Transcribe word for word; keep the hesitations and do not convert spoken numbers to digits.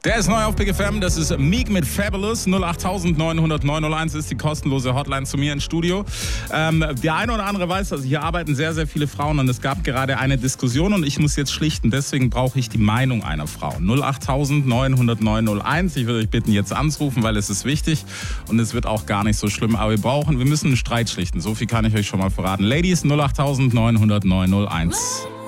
Der ist neu auf Big F M, das ist Meek mit Fabulous. null acht neun null null neun null eins ist die kostenlose Hotline zu mir ins Studio. Ähm, der eine oder andere weiß, also hier arbeiten sehr, sehr viele Frauen und es gab gerade eine Diskussion und ich muss jetzt schlichten, deswegen brauche ich die Meinung einer Frau. null acht neun null null neun null eins, ich würde euch bitten jetzt anzurufen, weil es ist wichtig und es wird auch gar nicht so schlimm, aber wir brauchen, wir müssen einen Streit schlichten, so viel kann ich euch schon mal verraten. Ladies, null acht neun null null neun null eins.